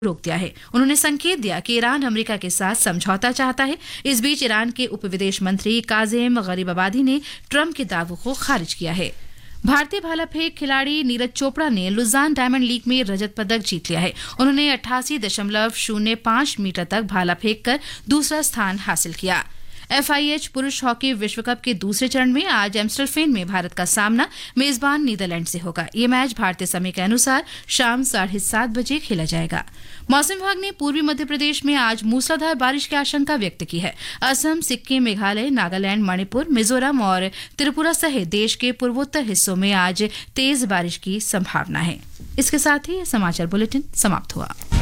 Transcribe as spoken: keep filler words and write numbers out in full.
रोक दिया है। उन्होंने संकेत दिया कि ईरान अमेरिका के साथ समझौता चाहता है। इस बीच ईरान के उप विदेश मंत्री काजिम गरीबाबादी ने ट्रंप के दावों को खारिज किया है। भारतीय भाला फेंक खिलाड़ी नीरज चोपड़ा ने लुजान डायमंड लीग में रजत पदक जीत लिया है। उन्होंने अट्ठासी दशमलव शून्य पांच मीटर तक भाला फेंक कर दूसरा स्थान हासिल किया। एफआईएच पुरुष हॉकी विश्व कप के दूसरे चरण में आज एम्स्टलफेन में भारत का सामना मेजबान नीदरलैंड से होगा। ये मैच भारतीय समय के अनुसार शाम साढ़े सात बजे खेला जाएगा। मौसम विभाग ने पूर्वी मध्य प्रदेश में आज मूसलाधार बारिश की आशंका व्यक्त की है। असम, सिक्किम, मेघालय, नागालैंड, मणिपुर, मिजोरम और त्रिपुरा सहित देश के पूर्वोत्तर हिस्सों में आज तेज बारिश की संभावना है। इसके साथ ही समाचार बुलेटिन समाप्त हुआ।